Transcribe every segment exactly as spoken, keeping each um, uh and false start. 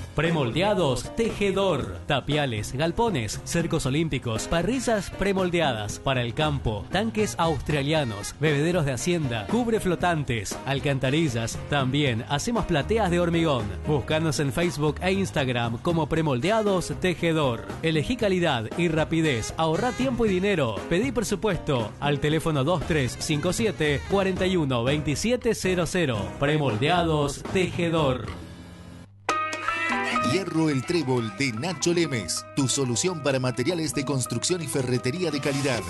Premoldeados Tejedor. Tapiales, galpones, cercos olímpicos, parrillas premoldeadas para el campo, tanques australianos, bebederos de hacienda, cubre flotantes, alcantarillas. También hacemos plateas de hormigón. Búscanos en Facebook e Instagram como Premoldeados Tejedor. Elegí calidad y rapidez, ahorra tiempo y dinero. Pedí presupuesto al teléfono dos tres cinco siete, cuatro uno dos siete cero cero. Premoldeados Tejedor. Hierro El Trébol de Nacho Lemes, tu solución para materiales de construcción y ferretería de calidad.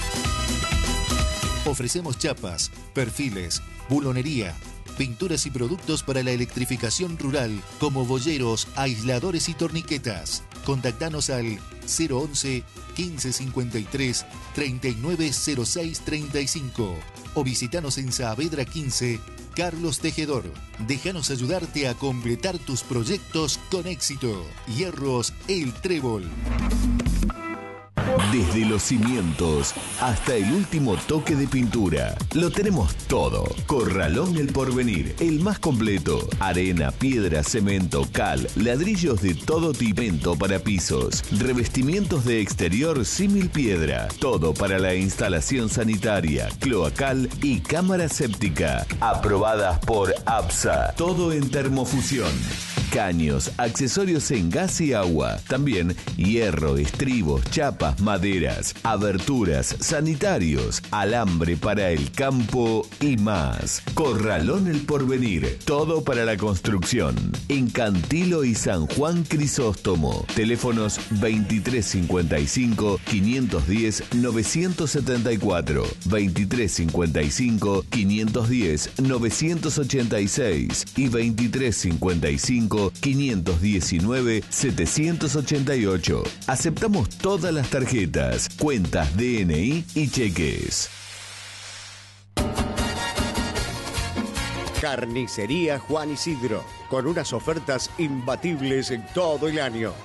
Ofrecemos chapas, perfiles, bulonería, pinturas y productos para la electrificación rural, como boyeros, aisladores y torniquetas. Contactanos al cero once, quince cincuenta y tres, treinta y nueve cero seis treinta y cinco o visitanos en Saavedra quince, Carlos Tejedor. Déjanos ayudarte a completar tus proyectos con éxito. Hierros El Trébol. Desde los cimientos hasta el último toque de pintura, lo tenemos todo. Corralón El Porvenir, el más completo. Arena, piedra, cemento, cal, ladrillos de todo tipo para pisos, revestimientos de exterior símil piedra. Todo para la instalación sanitaria, cloacal y cámara séptica. Aprobadas por APSA. Todo en termofusión. Caños, accesorios en gas y agua. También hierro, estribos, chapas, maderas, aberturas, sanitarios, alambre para el campo y más. Corralón El Porvenir. Todo para la construcción. En Cantilo y San Juan Crisóstomo. Teléfonos veintitrés cincuenta y cinco, quinientos diez, novecientos setenta y cuatro. veintitrés cincuenta y cinco, quinientos diez, novecientos ochenta y seis y veintitrés cincuenta y cinco, quinientos diecinueve, setecientos ochenta y ocho. Aceptamos todas las tarjetas, cuentas D N I y cheques. Carnicería Juan Isidro, con unas ofertas imbatibles en todo el año.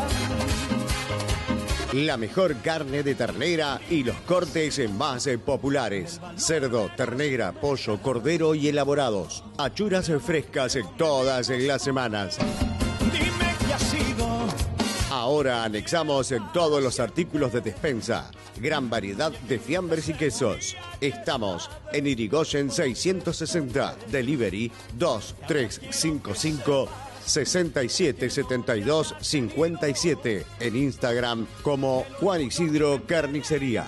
La mejor carne de ternera y los cortes más populares. Cerdo, ternera, pollo, cordero y elaborados. Achuras frescas en todas las semanas. Dime qué ha sido. Ahora anexamos en todos los artículos de despensa. Gran variedad de fiambres y quesos. Estamos en Irigoyen seiscientos sesenta. Delivery dos tres cinco cinco, sesenta y siete setenta y dos cincuenta y siete. En Instagram como Juan Isidro Carnicería.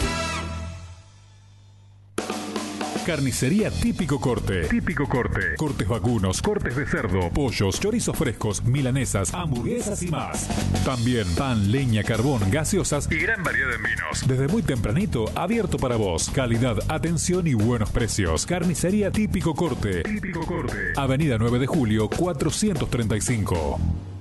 Carnicería Típico Corte. Típico Corte. Cortes vacunos, cortes de cerdo, pollos, chorizos frescos, milanesas, hamburguesas y más. También pan, leña, carbón, gaseosas y gran variedad en vinos. Desde muy tempranito, abierto para vos. Calidad, atención y buenos precios. Carnicería Típico Corte. Típico Corte. Avenida nueve de julio, cuatrocientos treinta y cinco.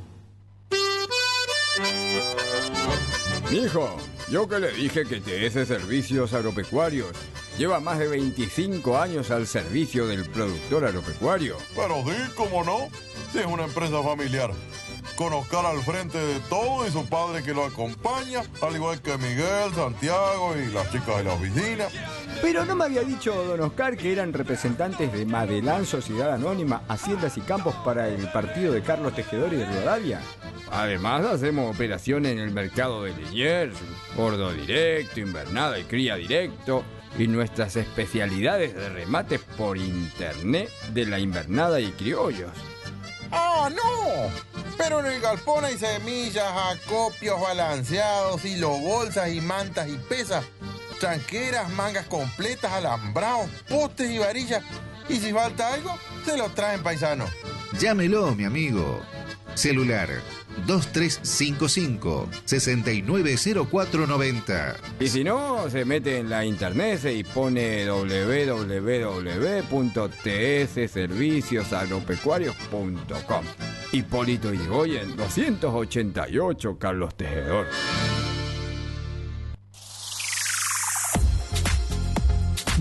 Mijo, yo que le dije que T S Servicios Agropecuarios lleva más de veinticinco años al servicio del productor agropecuario. Pero sí, cómo no, si es una empresa familiar. Con Oscar al frente de todo y su padre que lo acompaña, al igual que Miguel, Santiago y las chicas de la oficina. Pero no me había dicho don Oscar que eran representantes de Madelán Sociedad Anónima, Haciendas y Campos para el partido de Carlos Tejedor y de Rivadavia. Además hacemos operaciones en el mercado de Liniers, bordo directo, invernada y cría directo, y nuestras especialidades de remates por internet de la invernada y criollos. ¡Ah, no! Pero en el galpón hay semillas, acopios balanceados, hilo bolsas y mantas y pesas, tranqueras, mangas completas, alambrados, postes y varillas. Y si falta algo, se lo traen paisano. Llámelo, mi amigo. Celular dos tres cinco cinco, seis nueve cero cuatro nueve cero. Y si no, se mete en la internet y pone doble u doble u doble u punto t s servicios agropecuarios punto com. Hipólito Yrigoyen, doscientos ochenta y ocho, Carlos Tejedor.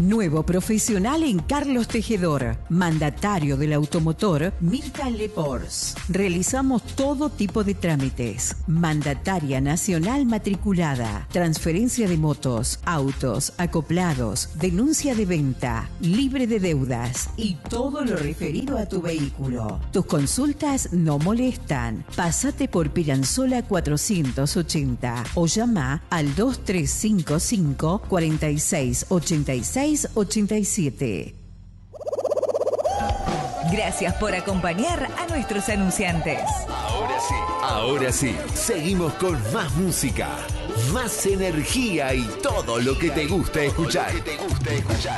Nuevo profesional en Carlos Tejedor, mandatario del automotor Mirta Lepors. Realizamos todo tipo de trámites. Mandataria nacional matriculada, transferencia de motos, autos, acoplados, denuncia de venta, libre de deudas y todo lo referido a tu vehículo. Tus consultas no molestan. Pásate por Piranzola cuatrocientos ochenta o llama al dos tres cinco cinco, cuatro seis, ocho seis, ocho siete. Gracias por acompañar a nuestros anunciantes. Ahora sí, ahora sí, seguimos con más música, más energía y todo lo que te gusta escuchar.